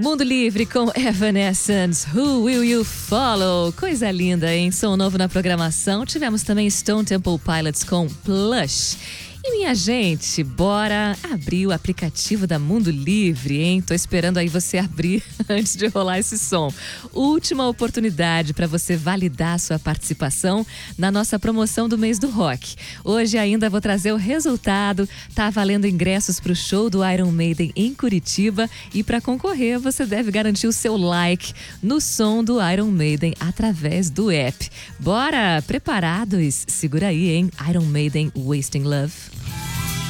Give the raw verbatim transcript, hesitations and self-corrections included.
Mundo Livre com Evanescence, Who Will You Follow? Coisa linda, hein? Som novo na programação. Tivemos também Stone Temple Pilots com Plush. E minha gente, bora abrir o aplicativo da Mundo Livre, hein? Tô esperando aí você abrir antes de rolar esse som. Última oportunidade para você validar sua participação na nossa promoção do mês do rock. Hoje ainda vou trazer o resultado. Tá valendo ingressos para o show do Iron Maiden em Curitiba e para concorrer você deve garantir o seu like no som do Iron Maiden através do app. Bora, preparados? Segura aí, hein? Iron Maiden, Wasting Love.